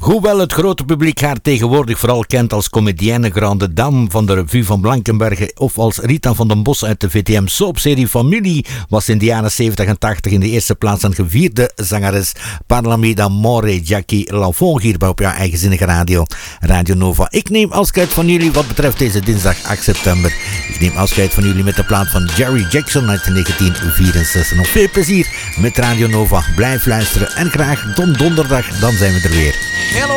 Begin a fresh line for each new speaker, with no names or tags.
Hoewel het grote publiek haar tegenwoordig vooral kent als comedienne Grande Dame van de Revue van Blankenberge of als Rita van den Bos uit de VTM soapserie Familie, was in de jaren 70 en 80 in de eerste plaats een gevierde zangeres. Parlami d'amore, Jackie Lafont hier bij op jouw eigenzinnige radio, Radio Nova. Ik neem afscheid van jullie wat betreft deze dinsdag 8 september. Ik neem afscheid van jullie met de plaat van Jerry Jackson uit 1964. Nog veel plezier met Radio Nova. Blijf luisteren en graag donderdag, dan zijn we er weer.
Hello